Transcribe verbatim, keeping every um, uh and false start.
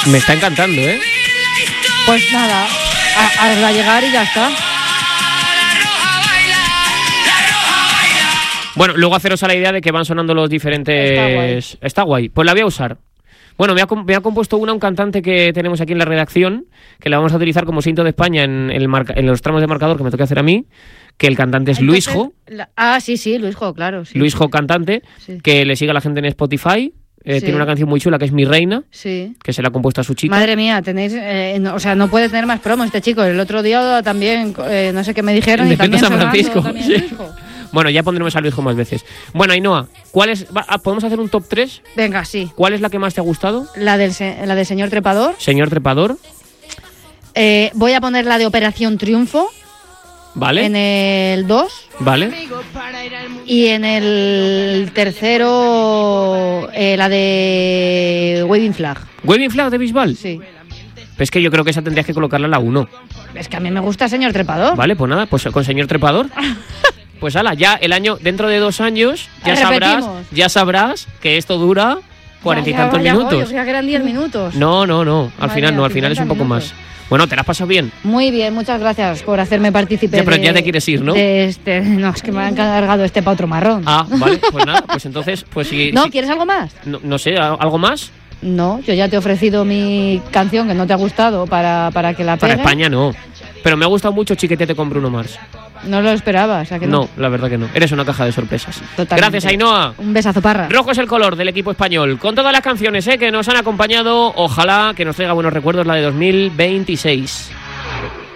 Me está encantando, ¿eh? Pues nada, a, a llegar y ya está. Bueno, luego haceros a la idea de que van sonando los diferentes... Está guay. Está guay. Pues la voy a usar. Bueno, me ha, me ha compuesto una un cantante que tenemos aquí en la redacción, que la vamos a utilizar como cinto de España en, el marca, en los tramos de marcador que me toca hacer a mí, que el cantante es Entonces, Luisjo. La, ah, sí, sí, Luisjo, claro. Sí. Luisjo cantante, Sí. que le sigue a la gente en Spotify. Eh, Sí. Tiene una canción muy chula que es Mi Reina, Sí. que se la ha compuesto a su chica. Madre mía, tenéis, eh, no, o sea, no puede tener más promos este chico. El otro día también, eh, no sé qué me dijeron, En y también Defensa San sonando, Francisco, también sí. Luisjo. Bueno, ya pondremos a Luisjo más veces. Bueno, Ainhoa, ¿cuál es, va, ah, ¿podemos hacer un top tres? Venga, sí. ¿Cuál es la que más te ha gustado? La del, se- la del señor Trepador. Señor Trepador, Eh, voy a poner la de Operación Triunfo ¿vale? en el dos. ¿Vale? Y en el tercero, eh, la de Waving Flag. ¿Waving Flag de Bisbal? Sí. Es que yo creo que esa tendrías que colocarla a la uno. Es que a mí me gusta señor Trepador. Vale, pues nada, pues con Señor Trepador. Pues ala, ya el año, dentro de dos años, ya sabrás, Repetimos. ya sabrás que esto dura cuarenta y Ya, ya, tantos ya voy, minutos. o sea que eran diez minutos. No, no, no, al Vaya, final no, al final es un cincuenta poco minutos. más. Bueno, ¿te la has pasado bien? Muy bien, muchas gracias por hacerme partícipe. Ya, pero de- ya te quieres ir, ¿no? de este, no, es que me han cargado este pa' otro marrón. Ah, vale, pues nada, pues entonces, pues si... ¿No? si- ¿Quieres algo más? no, no sé, ¿algo más? No, yo ya te he ofrecido mi canción que no te ha gustado para, para que la Para pegues. España no. Pero me ha gustado mucho Chiquetete con Bruno Mars. No lo esperabas, ¿a que no? No, la verdad que no. Eres una caja de sorpresas. Totalmente. Gracias, Ainhoa. Un besazo, parra. Rojo es el color del equipo español. Con todas las canciones, ¿eh? que nos han acompañado, ojalá que nos traiga buenos recuerdos la de dos mil veintiséis.